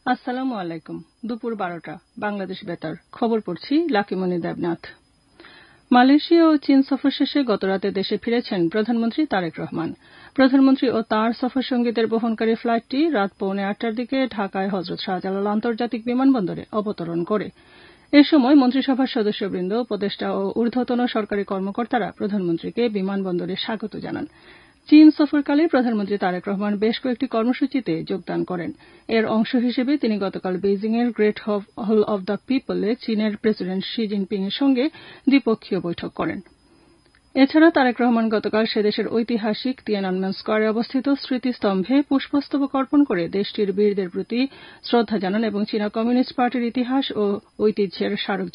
আসসালামু আলাইকুম। দুপুর 12টা বাংলাদেশ বেতার খবর পড়ছি লাকিমনি দেবনাথ। মালয়েশিয়া ও চীন সফর শেষে গতরাতে দেশে ফিরেছেন প্রধানমন্ত্রী তারেক রহমান। প্রধানমন্ত্রী ও তাঁর সফরসঙ্গীদের বহনকারী ফ্লাইটটি রাত 8:45টার দিকে ঢাকায় হযরত শাহজালাল আন্তর্জাতিক বিমানবন্দরে অবতরণ করে। এ সময় মন্ত্রিসভার সদস্যবৃন্দ, উপদেষ্টা ও ঊর্ধ্বতন সরকারি কর্মকর্তারা প্রধানমন্ত্রীকে বিমানবন্দরে স্বাগত জানান। চীন সফরকালে প্রধানমন্ত্রী তারেক রহমান বেশ কয়েকটি কর্মসূচিতে যোগদান করেন। এর অংশ হিসেবে তিনি গতকাল বেইজিংয়ের গ্রেট হল অব দ্য পিপলে চীনের প্রেসিডেন্ট শি জিনপিং এর সঙ্গে দ্বিপক্ষীয় বৈঠক করেন। এছাড়া তারেক রহমান গতকাল সেদেশের ঐতিহাসিক তিয়ানআনমেন স্কয়ারে অবস্থিত স্মৃতিস্তম্ভে পুষ্পস্তবক অর্পণ করে দেশটির বীরদের প্রতি শ্রদ্ধা জানান এবং চীনা কমিউনিস্ট পার্টির ইতিহাস ও ঐতিহ্যের স্মারক